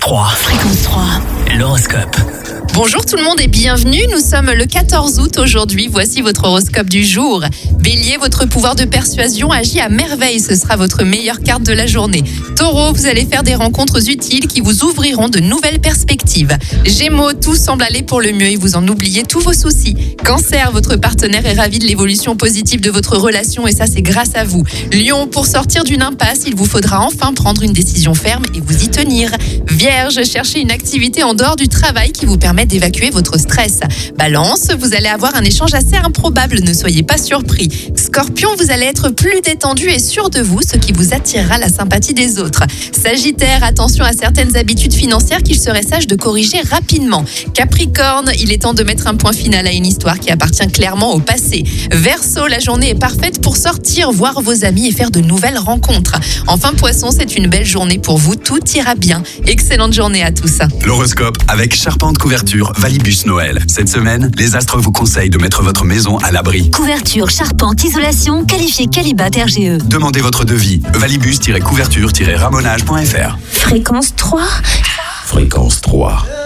3. Fréquence 3. L'horoscope. Bonjour tout le monde et bienvenue, nous sommes le 14 août aujourd'hui, voici votre horoscope du jour. Bélier, votre pouvoir de persuasion agit à merveille, ce sera votre meilleure carte de la journée. Taureau, vous allez faire des rencontres utiles qui vous ouvriront de nouvelles perspectives. Gémeaux, tout semble aller pour le mieux et vous en oubliez tous vos soucis. Cancer, votre partenaire est ravi de l'évolution positive de votre relation et ça c'est grâce à vous. Lion, pour sortir d'une impasse, il vous faudra enfin prendre une décision ferme et vous y tenir. Vierge, cherchez une activité en dehors du travail qui vous permet d'évacuer votre stress. Balance, vous allez avoir un échange assez improbable, ne soyez pas surpris. Scorpion, vous allez être plus détendu et sûr de vous, ce qui vous attirera la sympathie des autres. Sagittaire, attention à certaines habitudes financières qu'il serait sage de corriger rapidement. Capricorne, il est temps de mettre un point final à une histoire qui appartient clairement au passé. Verseau, la journée est parfaite pour sortir, voir vos amis et faire de nouvelles rencontres. Enfin Poisson, c'est une belle journée pour vous, tout ira bien. Excellente journée à tous. L'horoscope avec Charpente Couverture Valibus Noël. Cette semaine, les astres vous conseillent de mettre votre maison à l'abri. Couverture, charpente, isolation, qualifié Qualibat RGE. Demandez votre devis. Valibus-couverture-ramonage.fr. Fréquence 3. Fréquence 3.